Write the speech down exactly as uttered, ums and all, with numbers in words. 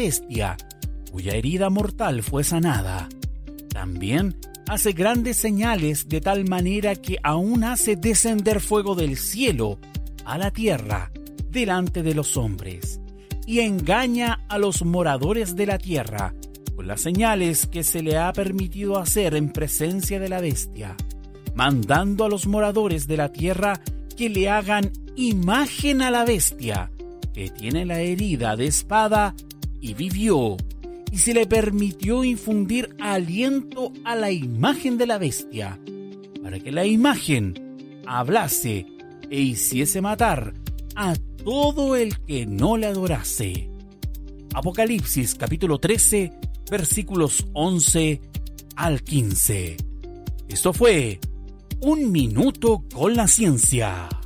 bestia, cuya herida mortal fue sanada. También hace grandes señales de tal manera que aún hace descender fuego del cielo a la tierra delante de los hombres, y engaña a los moradores de la tierra con las señales que se le ha permitido hacer en presencia de la bestia, mandando a los moradores de la tierra que le hagan imagen a la bestia, que tiene la herida de espada y vivió, y se le permitió infundir aliento a la imagen de la bestia, para que la imagen hablase e hiciese matar a todo el que no le adorase. Apocalipsis capítulo trece, versículos once al quince. Esto fue Un Minuto con la Ciencia.